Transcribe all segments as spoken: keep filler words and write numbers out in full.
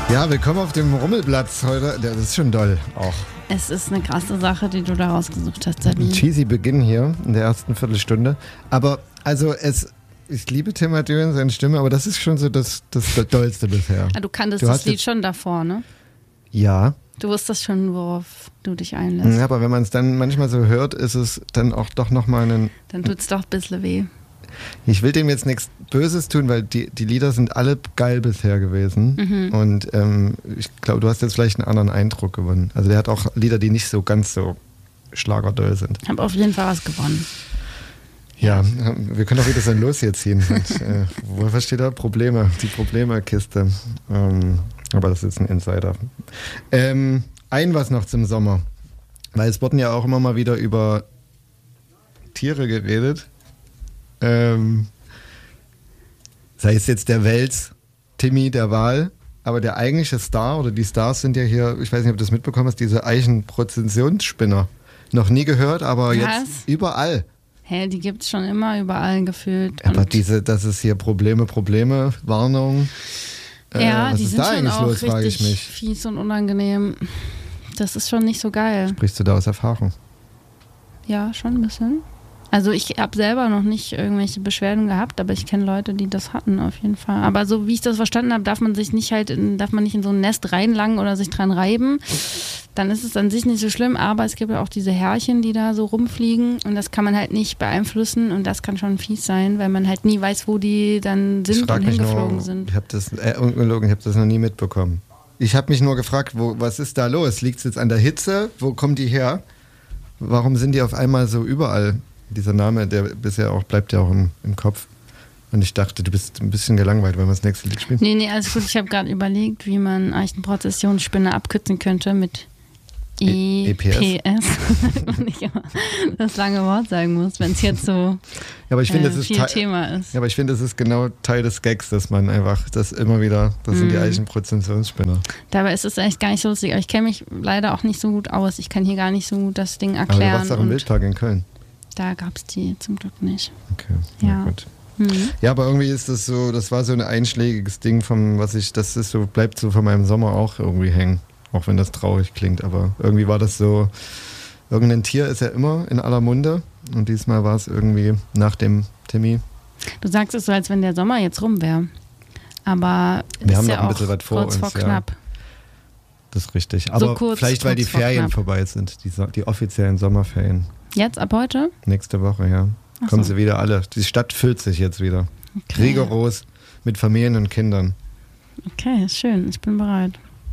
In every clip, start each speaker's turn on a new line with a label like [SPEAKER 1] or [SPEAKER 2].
[SPEAKER 1] Ja, willkommen auf dem Rummelplatz heute. Das ist schon doll auch.
[SPEAKER 2] Es ist eine krasse Sache, die du da rausgesucht hast, Sabine.
[SPEAKER 1] Cheesy Beginn hier in der ersten Viertelstunde. Aber also es, ich liebe Tim Mathieu und seine Stimme, aber das ist schon so das, das, das Dollste bisher.
[SPEAKER 2] Ah, du kanntest
[SPEAKER 1] du
[SPEAKER 2] das Lied schon davor, ne?
[SPEAKER 1] Ja.
[SPEAKER 2] Du wusstest schon, worauf du dich einlässt.
[SPEAKER 1] Ja, aber wenn man es dann manchmal so hört, ist es dann auch doch nochmal ein...
[SPEAKER 2] Dann tut es doch ein bisschen weh.
[SPEAKER 1] Ich will dem jetzt nichts Böses tun, weil die, die Lieder sind alle geil bisher gewesen. Mhm. Und ähm, ich glaube, du hast jetzt vielleicht einen anderen Eindruck gewonnen. Also der hat auch Lieder, die nicht so ganz so schlagerdoll sind.
[SPEAKER 2] Ich habe auf jeden Fall was gewonnen.
[SPEAKER 1] Ja, wir können auch wieder sein Los hier ziehen. Und, äh, wo steht da? Probleme, die Problemekiste. Ähm, aber das ist ein Insider. Ähm, ein was noch zum Sommer. Weil es wurden ja auch immer mal wieder über Tiere geredet. Ähm, sei es jetzt der Wels, Timmy, der Wal, aber der eigentliche Star oder die Stars sind ja hier, ich weiß nicht, ob du das mitbekommen hast, diese Eichenprozessionsspinner. Noch nie gehört, aber was? Jetzt überall.
[SPEAKER 2] Hä, die gibt es schon immer überall gefühlt.
[SPEAKER 1] Aber und diese, das ist hier Probleme, Probleme, Warnung. Äh,
[SPEAKER 2] ja,
[SPEAKER 1] was
[SPEAKER 2] die
[SPEAKER 1] ist
[SPEAKER 2] sind
[SPEAKER 1] da
[SPEAKER 2] schon
[SPEAKER 1] eigentlich
[SPEAKER 2] auch
[SPEAKER 1] los, frage ich
[SPEAKER 2] richtig
[SPEAKER 1] mich.
[SPEAKER 2] fies und unangenehm. Das ist schon nicht so geil.
[SPEAKER 1] Sprichst du da aus Erfahrung?
[SPEAKER 2] Ja, schon ein bisschen. Also ich habe selber noch nicht irgendwelche Beschwerden gehabt, aber ich kenne Leute, die das hatten auf jeden Fall. Aber so wie ich das verstanden habe, darf man sich nicht halt in, darf man nicht in so ein Nest reinlangen oder sich dran reiben. Dann ist es an sich nicht so schlimm, aber es gibt ja auch diese Härchen, die da so rumfliegen und das kann man halt nicht beeinflussen und das kann schon fies sein, weil man halt nie weiß, wo die dann sind und hingeflogen
[SPEAKER 1] nur,
[SPEAKER 2] sind.
[SPEAKER 1] Ich habe das, äh, ungelogen, ich habe das noch nie mitbekommen. Ich habe mich nur gefragt, wo, was ist da los? Liegt es jetzt an der Hitze? Wo kommen die her? Warum sind die auf einmal so überall? Dieser Name, der bisher auch, bleibt ja auch im, im Kopf. Und ich dachte, du bist ein bisschen gelangweilt, weil wir das nächste Lied spielen.
[SPEAKER 2] Nee, nee, alles gut. Ich habe gerade überlegt, wie man Eichenprozessionsspinne abkürzen könnte mit E P S. Und nicht immer das lange Wort sagen muss, wenn es jetzt so
[SPEAKER 1] ja, aber ich find,
[SPEAKER 2] äh,
[SPEAKER 1] das ist
[SPEAKER 2] viel
[SPEAKER 1] Teil,
[SPEAKER 2] Thema ist.
[SPEAKER 1] Ja, aber ich finde, das ist genau Teil des Gags, dass man einfach das immer wieder, das sind mm. die Eichenprozessionsspinner.
[SPEAKER 2] Dabei ist es echt gar nicht so lustig. Aber ich kenne mich leider auch nicht so gut aus. Ich kann hier gar nicht so gut das Ding erklären.
[SPEAKER 1] Aber du warst auch im Wildpark in Köln.
[SPEAKER 2] Da gab es die zum Glück nicht.
[SPEAKER 1] Okay,
[SPEAKER 2] ja.
[SPEAKER 1] gut.
[SPEAKER 2] Mhm.
[SPEAKER 1] Ja, aber irgendwie ist das so, das war so ein einschlägiges Ding, vom, was ich, das ist so, bleibt so von meinem Sommer auch irgendwie hängen. Auch wenn das traurig klingt, aber irgendwie war das so, irgendein Tier ist ja immer in aller Munde und diesmal war es irgendwie nach dem Timmy.
[SPEAKER 2] Du sagst es so, als wenn der Sommer jetzt rum wäre. Aber
[SPEAKER 1] wir
[SPEAKER 2] ist
[SPEAKER 1] haben
[SPEAKER 2] ja
[SPEAKER 1] noch ein
[SPEAKER 2] auch
[SPEAKER 1] bisschen was vor
[SPEAKER 2] kurz
[SPEAKER 1] uns.
[SPEAKER 2] vor
[SPEAKER 1] Ja.
[SPEAKER 2] knapp.
[SPEAKER 1] Das ist richtig. Aber
[SPEAKER 2] so kurz,
[SPEAKER 1] vielleicht, weil die Ferien
[SPEAKER 2] knapp.
[SPEAKER 1] vorbei sind, die, die offiziellen Sommerferien.
[SPEAKER 2] Jetzt, ab heute?
[SPEAKER 1] Nächste Woche, ja.
[SPEAKER 2] Ach
[SPEAKER 1] Kommen
[SPEAKER 2] so.
[SPEAKER 1] sie wieder alle. Die Stadt füllt sich jetzt wieder. Okay. Rigoros mit Familien und Kindern.
[SPEAKER 2] Okay, schön. Ich bin bereit.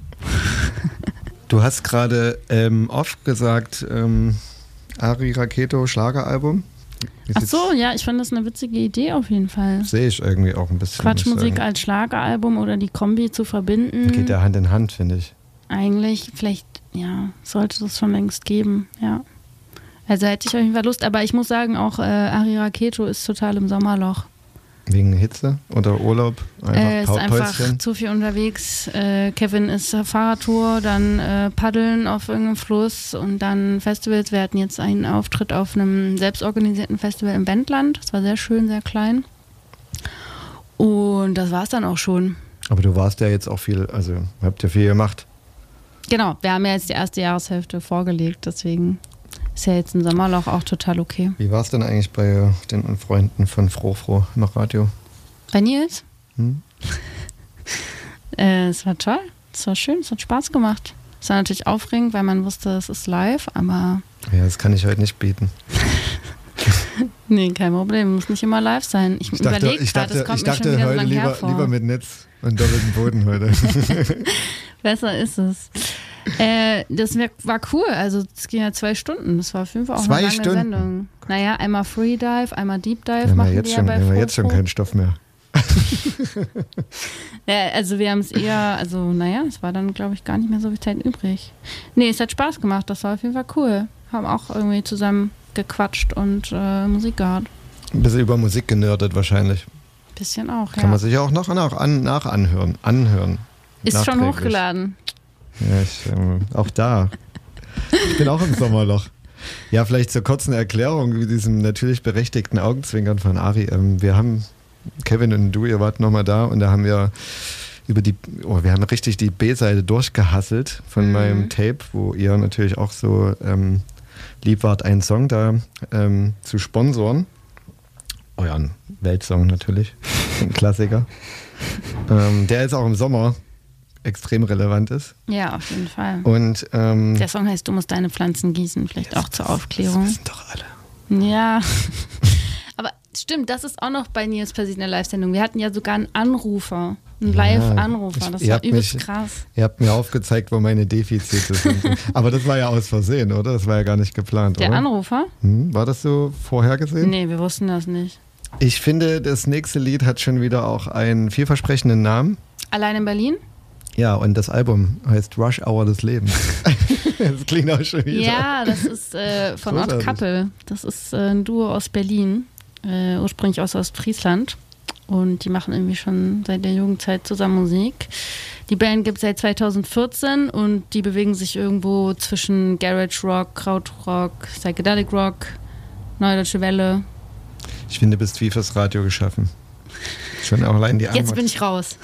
[SPEAKER 1] Du hast gerade ähm, oft gesagt, ähm, Ari Raketo Schlageralbum.
[SPEAKER 2] Ach so, ja, ich fand das eine witzige Idee auf jeden Fall.
[SPEAKER 1] Sehe ich irgendwie auch ein bisschen.
[SPEAKER 2] Quatschmusik als Schlageralbum oder die Kombi zu verbinden.
[SPEAKER 1] Geht ja Hand in Hand, finde ich.
[SPEAKER 2] Eigentlich, vielleicht, ja, sollte das schon längst geben, ja. Also hätte ich auf jeden Fall Lust, aber ich muss sagen, auch äh, Ari Raketo ist total im Sommerloch.
[SPEAKER 1] Wegen Hitze oder Urlaub?
[SPEAKER 2] Einfach äh, ist einfach zu viel unterwegs. Äh, Kevin ist Fahrradtour, dann äh, Paddeln auf irgendeinem Fluss und dann Festivals. Wir hatten jetzt einen Auftritt auf einem selbstorganisierten Festival im Wendland. Das war sehr schön, sehr klein. Und das war es dann auch schon.
[SPEAKER 1] Aber du warst ja jetzt auch viel, also habt ihr viel gemacht.
[SPEAKER 2] Genau, wir haben ja jetzt die erste Jahreshälfte vorgelegt, deswegen ist ja jetzt ein Sommerloch auch total okay.
[SPEAKER 1] Wie war es denn eigentlich bei den Freunden von Froh Froh noch Radio?
[SPEAKER 2] Bei Nils?
[SPEAKER 1] Hm?
[SPEAKER 2] äh, es war toll, es war schön, es hat Spaß gemacht. Es war natürlich aufregend, weil man wusste, es ist live, aber...
[SPEAKER 1] Ja, das kann ich heute nicht bieten.
[SPEAKER 2] Nee, kein Problem, muss nicht immer live sein. Ich,
[SPEAKER 1] ich überlege gerade, es kommt ich dachte, mir schon wieder heute so lieber, lieber mit Netz und doppeltem Boden heute.
[SPEAKER 2] Besser ist es. Äh, das wär, war cool, also es ging ja zwei Stunden, das war auf jeden Fall auch
[SPEAKER 1] zwei
[SPEAKER 2] eine lange
[SPEAKER 1] Stunden.
[SPEAKER 2] Sendung. Naja, einmal Freedive, einmal Deep Dive
[SPEAKER 1] ja,
[SPEAKER 2] machen
[SPEAKER 1] jetzt
[SPEAKER 2] wir
[SPEAKER 1] schon,
[SPEAKER 2] ja bei
[SPEAKER 1] Wir haben
[SPEAKER 2] Froh
[SPEAKER 1] jetzt schon
[SPEAKER 2] Froh.
[SPEAKER 1] keinen Stoff mehr.
[SPEAKER 2] Ja, also wir haben es eher, also naja, es war dann glaube ich gar nicht mehr so viel Zeit übrig. Nee, es hat Spaß gemacht, das war auf jeden Fall cool. Haben auch irgendwie zusammen gequatscht und äh, Musik gehört.
[SPEAKER 1] Ein bisschen über Musik genördet wahrscheinlich.
[SPEAKER 2] Bisschen auch, ja.
[SPEAKER 1] Kann man sich auch noch nach, an, nach anhören. anhören
[SPEAKER 2] Ist schon hochgeladen.
[SPEAKER 1] Ja, ich, ähm, auch da. Ich bin auch im Sommerloch. Ja, vielleicht zur kurzen Erklärung, wie diesem natürlich berechtigten Augenzwinkern von Ari. Ähm, wir haben, Kevin und du, ihr wart nochmal da und da haben wir über die, oh, wir haben richtig die B-Seite durchgehasselt von
[SPEAKER 2] Mhm.
[SPEAKER 1] meinem Tape, wo ihr natürlich auch so ähm, lieb wart, einen Song da ähm, zu sponsoren. Euren Weltsong natürlich, ein Klassiker. ähm, der jetzt auch im Sommer extrem relevant ist.
[SPEAKER 2] Ja, auf jeden Fall.
[SPEAKER 1] Und ähm,
[SPEAKER 2] Der Song heißt Du musst deine Pflanzen gießen, vielleicht auch zur Aufklärung.
[SPEAKER 1] Das wissen doch alle.
[SPEAKER 2] Ja, aber stimmt, das ist auch noch bei Nils passiert in der Live-Sendung. Wir hatten ja sogar einen Anrufer, einen
[SPEAKER 1] Ja,
[SPEAKER 2] Live-Anrufer. Das
[SPEAKER 1] ich- ihr
[SPEAKER 2] war
[SPEAKER 1] habt
[SPEAKER 2] übelst
[SPEAKER 1] mich-
[SPEAKER 2] krass.
[SPEAKER 1] Ihr habt mir aufgezeigt, wo meine Defizite sind. Aber das war ja aus Versehen, oder? Das war ja gar nicht geplant,
[SPEAKER 2] Der
[SPEAKER 1] oder?
[SPEAKER 2] Anrufer?
[SPEAKER 1] Hm, war das so vorhergesehen?
[SPEAKER 2] Nee, wir wussten das nicht.
[SPEAKER 1] Ich finde, das nächste Lied hat schon wieder auch einen vielversprechenden Namen.
[SPEAKER 2] Allein in Berlin?
[SPEAKER 1] Ja, und das Album heißt Rush Hour des Lebens. Das klingt auch schon wieder.
[SPEAKER 2] Ja, das ist äh, von Ort
[SPEAKER 1] Großartig.
[SPEAKER 2] Kappel. Das ist äh, ein Duo aus Berlin, äh, ursprünglich aus Ostfriesland. Und die machen irgendwie schon seit der Jugendzeit zusammen Musik. Die Band gibt es seit zweitausendvierzehn und die bewegen sich irgendwo zwischen Garage Rock, Krautrock, Psychedelic Rock, Neue Deutsche Welle.
[SPEAKER 1] Ich finde, du bist wie fürs Radio geschaffen. Schon auch allein die Antwort.
[SPEAKER 2] Jetzt bin ich raus.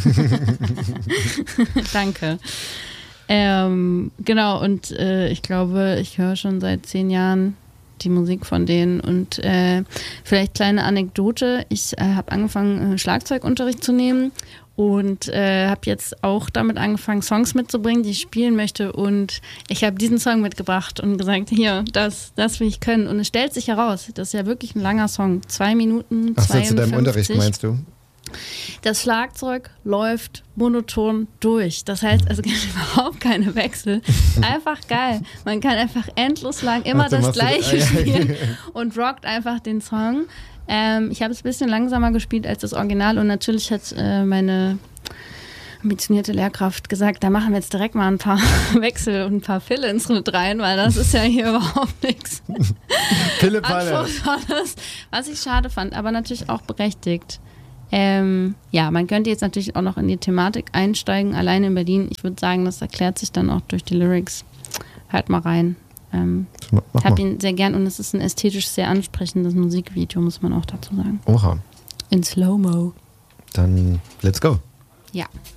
[SPEAKER 2] Danke. Ähm, genau, und äh, ich glaube, ich höre schon seit zehn Jahren die Musik von denen. Und äh, vielleicht kleine Anekdote. Ich äh, habe angefangen, äh, Schlagzeugunterricht zu nehmen und äh, habe jetzt auch damit angefangen, Songs mitzubringen, die ich spielen möchte. Und ich habe diesen Song mitgebracht und gesagt, hier, das, das will ich können. Und es stellt sich heraus, das ist ja wirklich ein langer Song. Zwei Minuten,
[SPEAKER 1] Ach so, zu deinem
[SPEAKER 2] zweiundfünfzig.
[SPEAKER 1] Unterricht meinst du?
[SPEAKER 2] Das Schlagzeug läuft monoton durch. Das heißt, es gibt überhaupt keine Wechsel. Einfach geil. Man kann einfach endlos lang immer
[SPEAKER 1] Ach, du
[SPEAKER 2] das
[SPEAKER 1] machst das-
[SPEAKER 2] Gleiche
[SPEAKER 1] ah, ja.
[SPEAKER 2] spielen und rockt einfach den Song. Ähm, ich habe es ein bisschen langsamer gespielt als das Original und natürlich hat äh, meine ambitionierte Lehrkraft gesagt, da machen wir jetzt direkt mal ein paar Wechsel und ein paar Fill-ins mit rein, weil das ist ja hier überhaupt nichts
[SPEAKER 1] Pille Palle.
[SPEAKER 2] Anspruchsvolles, was ich schade fand, aber natürlich auch berechtigt. Ähm, ja, man könnte jetzt natürlich auch noch in die Thematik einsteigen, alleine in Berlin. Ich würde sagen, das erklärt sich dann auch durch die Lyrics. Hört mal rein. Ähm,
[SPEAKER 1] Mach
[SPEAKER 2] ich habe
[SPEAKER 1] mal.
[SPEAKER 2] ihn sehr gern und es ist ein ästhetisch sehr ansprechendes Musikvideo, muss man auch dazu sagen.
[SPEAKER 1] Oha.
[SPEAKER 2] In Slow-Mo.
[SPEAKER 1] Dann let's go.
[SPEAKER 2] Ja.